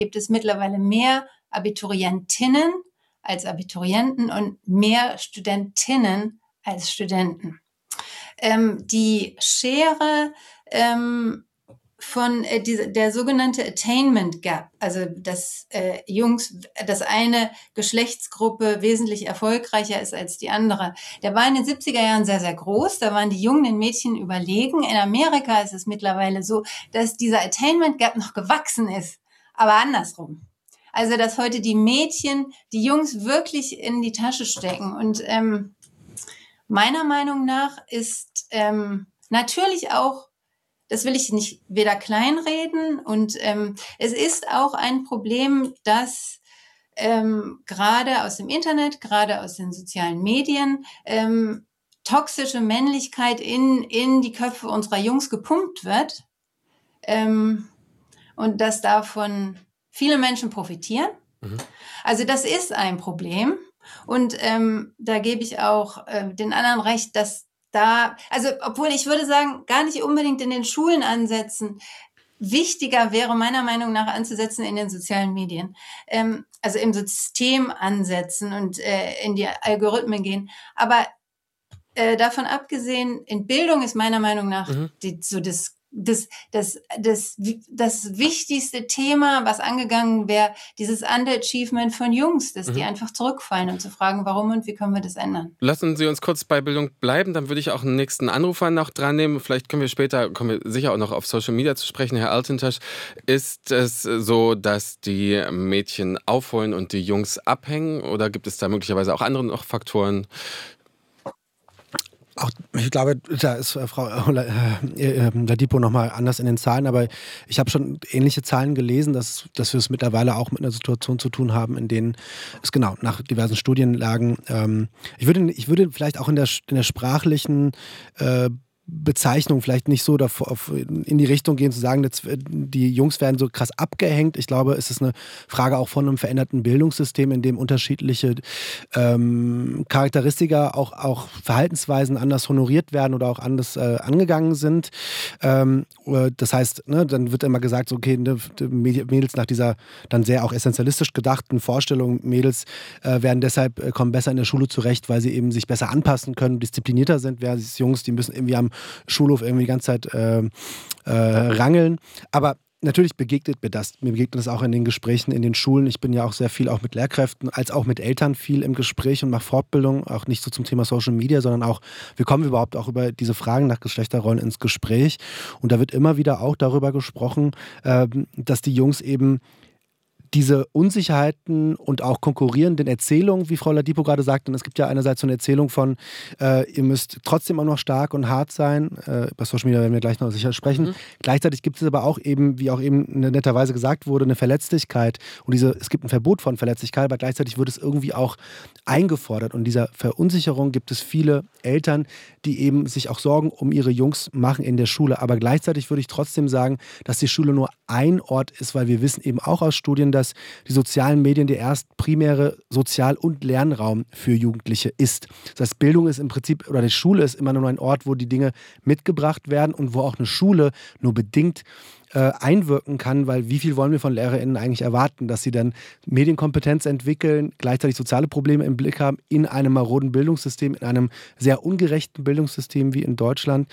gibt es mittlerweile mehr Abiturientinnen als Abiturienten und mehr Studentinnen als Studenten. Die Schere von der sogenannte Attainment Gap, also dass eine Geschlechtsgruppe wesentlich erfolgreicher ist als die andere, der war in den 70er Jahren sehr, sehr groß. Da waren die Jungen den Mädchen überlegen. In Amerika ist es mittlerweile so, dass dieser Attainment Gap noch gewachsen ist, aber andersrum. Also dass heute die Mädchen die Jungs wirklich in die Tasche stecken. Und meiner Meinung nach ist natürlich auch, das will ich nicht weder kleinreden, und es ist auch ein Problem, dass gerade aus dem Internet, gerade aus den sozialen Medien toxische Männlichkeit in die Köpfe unserer Jungs gepumpt wird und dass davon viele Menschen profitieren. Also das ist ein Problem, und da gebe ich auch den anderen recht, dass obwohl ich würde sagen, gar nicht unbedingt in den Schulen ansetzen. Wichtiger wäre meiner Meinung nach anzusetzen in den sozialen Medien. Also im System ansetzen und in die Algorithmen gehen. Aber davon abgesehen, in Bildung ist meiner Meinung nach das wichtigste Thema, was angegangen wäre, dieses Underachievement von Jungs, dass die einfach zurückfallen, und zu fragen, warum und wie können wir das ändern. Lassen Sie uns kurz bei Bildung bleiben, dann würde ich auch einen nächsten Anrufer noch dran nehmen. Vielleicht kommen wir sicher auch noch auf Social Media zu sprechen. Herr Altintasch, ist es so, dass die Mädchen aufholen und die Jungs abhängen, oder gibt es da möglicherweise auch andere noch Faktoren? Auch, ich glaube, da ist Frau Ladipo nochmal anders in den Zahlen, aber ich habe schon ähnliche Zahlen gelesen, dass wir es mittlerweile auch mit einer Situation zu tun haben, in denen es genau nach diversen Studienlagen, ich würde vielleicht auch in der sprachlichen Bezeichnung vielleicht nicht so in die Richtung gehen, zu sagen, die Jungs werden so krass abgehängt. Ich glaube, es ist eine Frage auch von einem veränderten Bildungssystem, in dem unterschiedliche Charakteristika, auch Verhaltensweisen anders honoriert werden oder auch anders angegangen sind. Das heißt, dann wird immer gesagt, so, okay, Mädels nach dieser dann sehr auch essentialistisch gedachten Vorstellung, Mädels kommen besser in der Schule zurecht, weil sie eben sich besser anpassen können, disziplinierter sind, während Jungs, die müssen irgendwie am Schulhof irgendwie die ganze Zeit rangeln. Aber natürlich begegnet mir das. Mir begegnet das auch in den Gesprächen in den Schulen. Ich bin ja auch sehr viel auch mit Lehrkräften, als auch mit Eltern viel im Gespräch und mache Fortbildung, auch nicht so zum Thema Social Media, sondern auch, wir kommen überhaupt auch über diese Fragen nach Geschlechterrollen ins Gespräch. Und da wird immer wieder auch darüber gesprochen, dass die Jungs eben diese Unsicherheiten und auch konkurrierenden Erzählungen, wie Frau Ladipo gerade sagte, und es gibt ja einerseits so eine Erzählung von, ihr müsst trotzdem auch noch stark und hart sein, bei Social Media werden wir gleich noch sicher sprechen. Gleichzeitig gibt es aber auch eben, wie auch eben netterweise gesagt wurde, eine Verletzlichkeit, und es gibt ein Verbot von Verletzlichkeit, aber gleichzeitig wird es irgendwie auch eingefordert, und dieser Verunsicherung gibt es viele Eltern, die eben sich auch Sorgen um ihre Jungs machen in der Schule, aber gleichzeitig würde ich trotzdem sagen, dass die Schule nur ein Ort ist, weil wir wissen eben auch aus Studien, dass die sozialen Medien der erst primäre Sozial- und Lernraum für Jugendliche ist. Das heißt, Bildung ist im Prinzip, oder die Schule ist immer nur ein Ort, wo die Dinge mitgebracht werden und wo auch eine Schule nur bedingt einwirken kann, weil wie viel wollen wir von LehrerInnen eigentlich erwarten, dass sie dann Medienkompetenz entwickeln, gleichzeitig soziale Probleme im Blick haben, in einem maroden Bildungssystem, in einem sehr ungerechten Bildungssystem wie in Deutschland.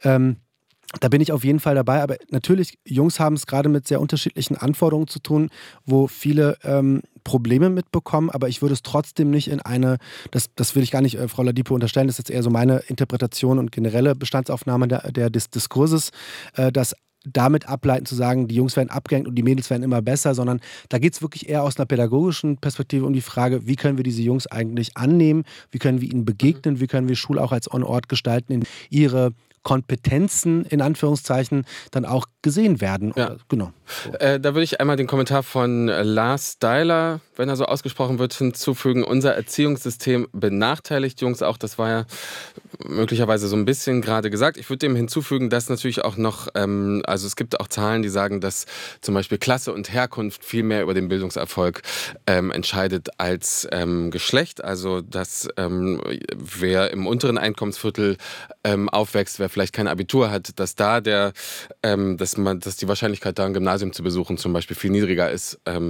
Da bin ich auf jeden Fall dabei, aber natürlich, Jungs haben es gerade mit sehr unterschiedlichen Anforderungen zu tun, wo viele Probleme mitbekommen, aber ich würde es trotzdem nicht das will ich gar nicht Frau Ladipo unterstellen, das ist jetzt eher so meine Interpretation und generelle Bestandsaufnahme des Diskurses, dass damit ableiten zu sagen, die Jungs werden abgehängt und die Mädels werden immer besser, sondern da geht es wirklich eher aus einer pädagogischen Perspektive um die Frage, wie können wir diese Jungs eigentlich annehmen, wie können wir ihnen begegnen, wie können wir Schule auch als Ort gestalten, in ihre Kompetenzen in Anführungszeichen dann auch gesehen werden. Ja. Genau. Da würde ich einmal den Kommentar von Lars Steiler, wenn er so ausgesprochen wird, hinzufügen. Unser Erziehungssystem benachteiligt Jungs auch. Das war ja möglicherweise so ein bisschen gerade gesagt. Ich würde dem hinzufügen, dass natürlich auch noch, also es gibt auch Zahlen, die sagen, dass zum Beispiel Klasse und Herkunft viel mehr über den Bildungserfolg entscheidet als Geschlecht. Also dass wer im unteren Einkommensviertel aufwächst, wer vielleicht kein Abitur hat, dass da dass die Wahrscheinlichkeit, da ein Gymnasium zu besuchen, zum Beispiel viel niedriger ist,